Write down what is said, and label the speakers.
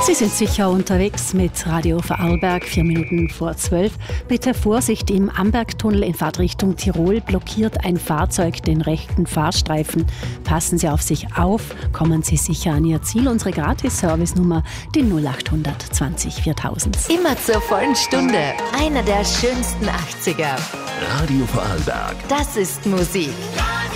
Speaker 1: Sie sind sicher unterwegs mit Radio Vorarlberg, 4 Minuten vor 12. Bitte Vorsicht, im Ambergtunnel in Fahrtrichtung Tirol blockiert ein Fahrzeug den rechten Fahrstreifen. Passen Sie auf sich auf, kommen Sie sicher an Ihr Ziel. Unsere Gratis-Service-Nummer, die 0800 20 4000.
Speaker 2: Immer zur vollen Stunde, einer der schönsten 80er.
Speaker 3: Radio Vorarlberg.
Speaker 2: Das ist Musik.